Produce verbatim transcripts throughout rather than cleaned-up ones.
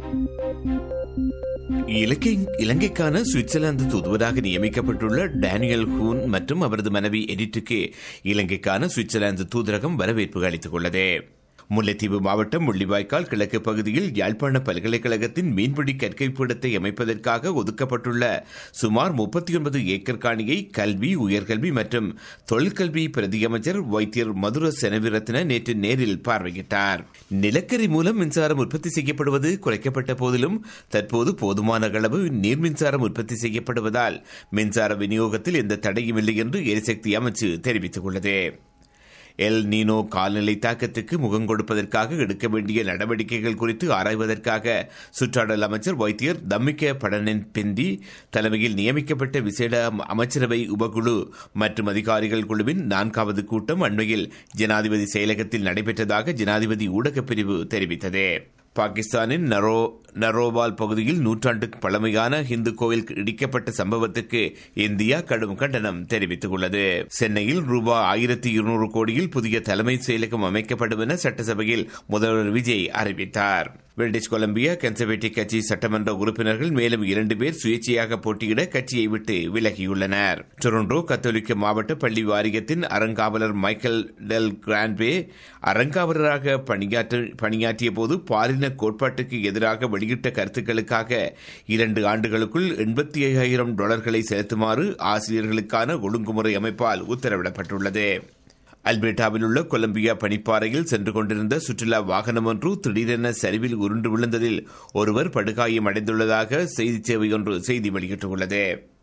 இலங்கை இலங்கைக்கான சுவிட்சர்லாந்து தூதுவராக நியமிக்கப்பட்டுள்ள டேனியல் ஹூன் மற்றும் அவரது மனைவி எடிட்டுக்கு இலங்கைக்கான சுவிட்சர்லாந்து தூதரகம் வரவேற்பு அளித்துக் உள்ளது. முல்லைத்தீவு மாவட்டம் முள்ளிவாய்க்கால் கிழக்கு பகுதியில் யாழ்ப்பாண பல்கலைக்கழகத்தின் மீன்பிடி கற்கை பீடத்தை அமைப்பதற்காக ஒதுக்கப்பட்டுள்ள சுமார் முப்பத்தி ஒன்பது ஏக்கர் காணியை கல்வி, உயர்கல்வி மற்றும் தொழிற்கல்வி பிரதியமைச்சர் வைத்தியர் மதுர செனவிரத்ன நேற்று நேரில் பார்வையிட்டார். நிலக்கரி மூலம் மின்சாரம் உற்பத்தி செய்யப்படுவது குறைக்கப்பட்ட போதிலும் தற்போது போதுமான அளவு நீர் மின்சாரம் உற்பத்தி செய்யப்படுவதால் மின்சார விநியோகத்தில் எந்த தடையும் இல்லை என்று எரிசக்தி அமைச்சு தெரிவித்துள்ளது. எல் நீனோ கால்நிலை தாக்கத்துக்கு முகம் கொடுப்பதற்காக எடுக்க வேண்டிய நடவடிக்கைகள் குறித்து ஆராய்வதற்காக சுற்றாடல் அமைச்சர் வைத்தியர் தம்மிக்க படனின் பிந்தி தலைமையில் நியமிக்கப்பட்ட விசேட அமைச்சரவை உபகுழு மற்றும் அதிகாரிகள் குழுவின் நான்காவது கூட்டம் அண்மையில் ஜனாதிபதி செயலகத்தில் நடைபெற்றதாக ஜனாதிபதி ஊடகப் பிரிவு தெரிவித்தது. பாகிஸ்தானின் நரோ நரோவால் பகுதியில் நூற்றாண்டுக்கு பழமையான இந்து கோயில் இடிக்கப்பட்ட சம்பவத்துக்கு இந்தியா கடும் கண்டனம் தெரிவித்துள்ளது. சென்னையில் ரூபாய் ஆயிரத்தி இருநூறு கோடியில் புதிய தலைமை செயலகம் அமைக்கப்படும் என சட்டசபையில் முதல்வர் விஜய் அறிவித்தார். பிரிட்டிஷ் கொலம்பியா கன்சர்வேட்டிவ் கட்சி சட்டமன்ற உறுப்பினர்கள் மேலும் இரண்டு பேர் சுயேட்சையாக போட்டியிட கட்சியை விட்டு விலகியுள்ளனர். டொரண்டோ கத்தோலிக்க மாவட்ட பள்ளி வாரியத்தின் அறங்காவலர் மைக்கேல் டெல் கிராண்ட்வே அறங்காவலராக பணியாற்றிய போது பாலின கோட்பாட்டுக்கு எதிராக வெளியிட்ட கருத்துக்களுக்காக இரண்டு ஆண்டுகளுக்குள் எண்பத்தி ஐயாயிரம் டாலர்களை செலுத்துமாறு ஆசிரியர்களுக்கான ஒழுங்குமுறை அமைப்பால் உத்தரவிடப்பட்டுள்ளது. அல்பர்டாவில் உள்ள கொலம்பியா பனிப்பாறையில் சென்று கொண்டிருந்த சுற்றுலா வாகனம் ஒன்று திடீரென சரிவில் உருண்டு விழுந்ததில் ஒருவர் படுகாயம் அடைந்துள்ளதாக செய்தி சேவை ஒன்று செய்தி வெளியிட்டுள்ளது.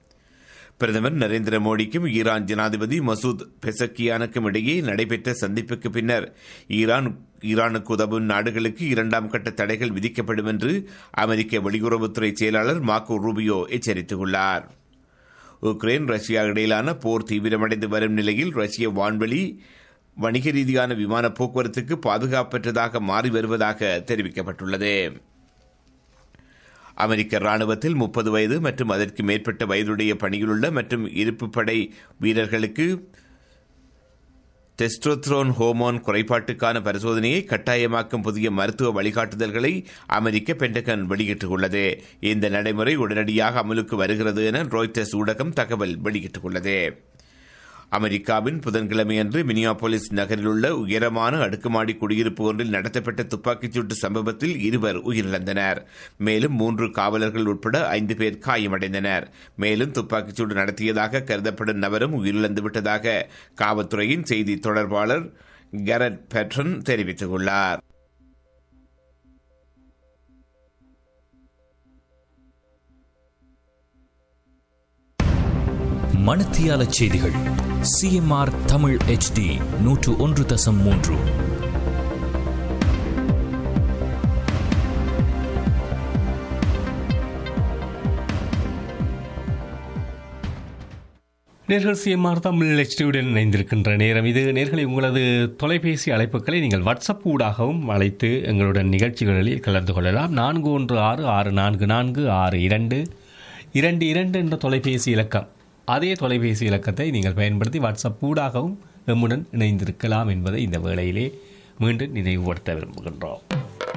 பிரதமர் நரேந்திர மோடிக்கும் ஈரான் ஜனாதிபதி மசூத் பெசக்கியானுக்கும் இடையே நடைபெற்ற சந்திப்புக்கு பின்னர் ஈரான் ஈரானுக்கு உதவும் நாடுகளுக்கு இரண்டாம் கட்ட தடைகள் விதிக்கப்படும் என்று அமெரிக்க வெளியுறவுத்துறை செயலாளர் மார்க்கோ ரூபியோ எச்சரித்துள்ளார். உக்ரைன் ரஷ்யா இடையிலான போர் தீவிரமடைந்து வரும் நிலையில் ரஷ்ய வான்வெளி வணிக ரீதியான விமான போக்குவரத்துக்கு பாதுகாப்பற்றதாக மாறி வருவதாக தெரிவிக்கப்பட்டுள்ளது. அமெரிக்க ராணுவத்தில் முப்பது வயது மற்றும் அதற்கு மேற்பட்ட வயதுடைய பணியிலுள்ள மற்றும் இருப்பு படை வீரர்களுக்கு டெஸ்டோஸ்டெரோன் ஹோமோன் குறைபாட்டுக்கான பரிசோதனையை கட்டாயமாக்கும் புதிய மருத்துவ வழிகாட்டுதல்களை அமெரிக்க பென்டகன் வெளியிட்டுள்ளது. இந்த நடைமுறை உடனடியாக அமலுக்கு வருகிறது என ராய்ட்டர்ஸ் ஊடகம் தகவல் வெளியிட்டுள்ளது. அமெரிக்காவின் புதன்கிழமையன்று மினியாபோலிஸ் நகரில் உள்ள உயரமான அடுக்குமாடி குடியிருப்பு ஒன்றில் நடத்தப்பட்ட துப்பாக்கிச் சூட்டு சம்பவத்தில் இருவர் உயிரிழந்தனர். மேலும் மூன்று காவலர்கள் உட்பட ஐந்து பேர் காயமடைந்தனர். மேலும் துப்பாக்கிச் சூடு நடத்தியதாக கருதப்படும் நபரும் உயிரிழந்துவிட்டதாக காவல்துறையின் செய்தி தொடர்பாளர் கெரட் பெட்ரன் தெரிவித்துள்ளார். மணத்தியால செய்திகள் சிஎம்ஆர் தமிழ் எச்டி நூற்று ஒன்று தசம் மூன்று. நேர்கள் சிஎம்ஆர் தமிழ் எச்டியுடன் இணைந்திருக்கின்ற நேரம் இது. நேர்களை உங்களது தொலைபேசி அழைப்புகளை நீங்கள் வாட்ஸ்அப் ஊடாகவும் அழைத்து எங்களுடன் நிகழ்ச்சிகளில் கலந்து கொள்ளலாம். நான்கு ஒன்று ஆறு ஆறு நான்கு நான்கு ஆறு இரண்டு இரண்டு இரண்டு என்ற தொலைபேசி இலக்கம். அதே தொலைபேசி இலக்கத்தை நீங்கள் பயன்படுத்தி வாட்ஸ்அப் ஊடாகவும் எம்முடன் இணைந்திருக்கலாம் என்பதை இந்த வேளையிலே மீண்டும் நினைவுபடுத்த விரும்புகின்றோம்.